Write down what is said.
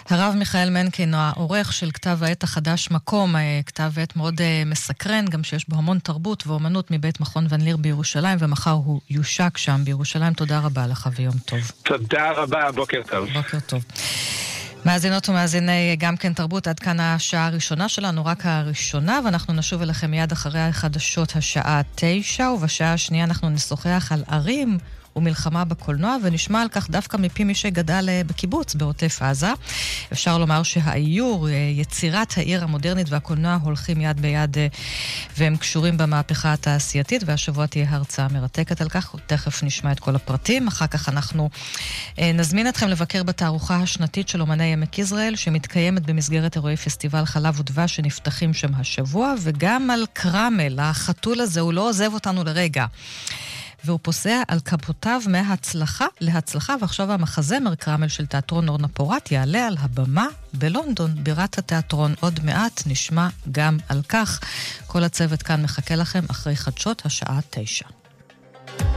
הרב מיכאל מנקין, העורך של כתב העת החדש מקום, כתב עת מאוד מסקרן, גם שיש בו המון תרבות ואומנות מבית מכון ון ליר בירושלים, ומחר הוא יושק שם בירושלים. תודה רבה לך ויום טוב. תודה רבה, בוקר טוב. בוקר טוב. מאזינות ומאזיני גם כן תרבות, עד כאן השעה הראשונה שלנו, רק הראשונה, ואנחנו נשוב אליכם מיד אחרי החדשות השעה 9, ובשעה השנייה אנחנו נשוחח על ערים ומלחמה בקולנוע, ונשמע על כך דווקא מפי מי שגדל בקיבוץ בעוטף עזה. אפשר לומר שהאיור, יצירת העיר המודרנית והקולנוע הולכים יד ביד, והם קשורים במהפכה התעשייתית, והשבוע תהיה הרצאה מרתקת על כך, תכף נשמע את כל הפרטים. אחר כך אנחנו נזמין אתכם לבקר בתערוכה השנתית של אומני עמק יזרעאל, שמתקיימת במסגרת אירועי פסטיבל חלב ודבש שנפתחים שם השבוע, וגם על קרמל, החתול הזה, הוא לא עוזב אותנו לרגע. והוא פוסע על כפותיו מהצלחה להצלחה, ועכשיו המחזמר קרמל של תיאטרון אורנה פורט יעלה על הבמה בלונדון, בירת התיאטרון. עוד מעט נשמע גם על כך. כל הצוות כאן מחכה לכם אחרי חדשות השעה 9.